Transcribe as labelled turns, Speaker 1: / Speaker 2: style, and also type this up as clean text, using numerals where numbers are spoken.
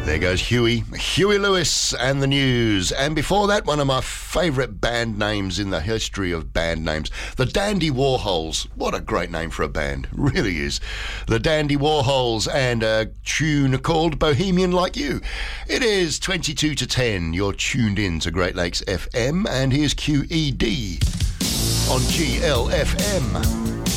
Speaker 1: There goes Huey Lewis and the News. And before that, one of my favourite band names in the history of band names, the Dandy Warhols. What a great name for a band, really is. The Dandy Warhols and a tune called Bohemian Like You. It is 22 to 10. You're tuned in to Great Lakes FM, and here's QED on GLFM.